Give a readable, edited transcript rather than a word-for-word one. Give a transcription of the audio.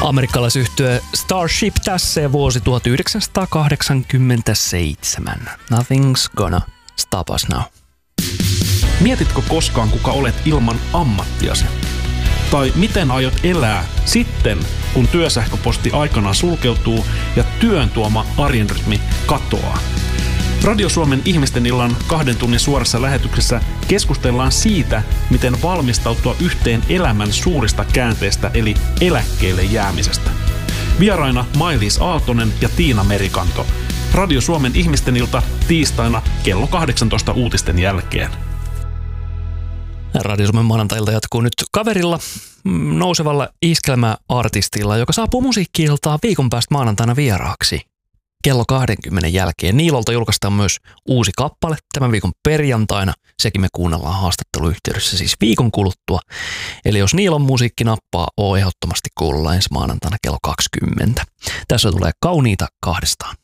Amerikkalaisyhtye Starship tässä ja vuosi 1987. Nothing's gonna stop us now. Mietitkö koskaan, kuka olet ilman ammattiasi? Tai miten aiot elää sitten, kun työsähköposti aikanaan sulkeutuu ja työn tuoma arjen rytmi katoaa? Radio Suomen ihmisten illan 2 tunnin suorassa lähetyksessä keskustellaan siitä, miten valmistautua yhteen elämän suurista käänteistä eli eläkkeelle jäämisestä. Vieraina Maj-Liis Aaltonen ja Tiina Merikanto. Radio Suomen ihmisten ilta tiistaina kello 18 uutisten jälkeen. Radio Suomen maanantailta jatkuu nyt kaverilla, nousevalla iskelmäartistilla, joka saapuu musiikki-iltaan viikon päästä maanantaina vieraaksi. Kello 20 jälkeen. Niilolta julkaistaan myös uusi kappale tämän viikon perjantaina. Sekin me kuunnellaan haastatteluyhteydessä siis viikon kuluttua. Eli jos Niilon musiikki nappaa, oo ehdottomasti kuulla ensi maanantaina kello 20. Tässä tulee Kauniita kahdestaan.